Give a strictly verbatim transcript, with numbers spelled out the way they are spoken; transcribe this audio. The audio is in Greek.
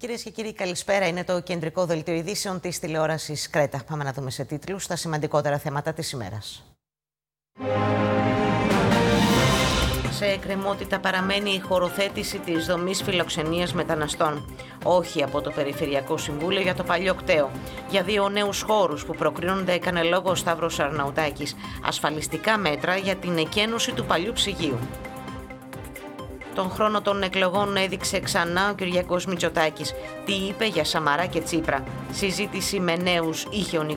Κυρίες και κύριοι, καλησπέρα. Είναι το κεντρικό δελτίο ειδήσεων της τηλεόρασης Κρέτα. Πάμε να δούμε σε τίτλους τα σημαντικότερα θέματα της ημέρας. Σε εκκρεμότητα παραμένει η χωροθέτηση της δομής φιλοξενίας μεταναστών. Όχι από το Περιφερειακό Συμβούλιο για το παλιό κτέο. Για δύο νέους χώρους που προκρίνονται έκανε λόγο ο Σταύρος Αρναουτάκης. Ασφαλιστικά μέτρα για την εκένωση του παλιού ψυγείου. Τον χρόνο των εκλογών έδειξε ξανά ο Κυριάκος Μητσοτάκης. Τι είπε για Σαμαρά και Τσίπρα. Συζήτηση με νέους είχε ο